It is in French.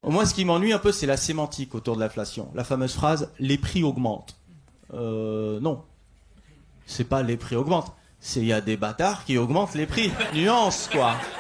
Moi, ce qui m'ennuie un peu, c'est la sémantique autour de l'inflation. La fameuse phrase « les prix augmentent ». Non. C'est pas « les prix augmentent ». C'est « il y a des bâtards qui augmentent les prix ». Nuance, quoi.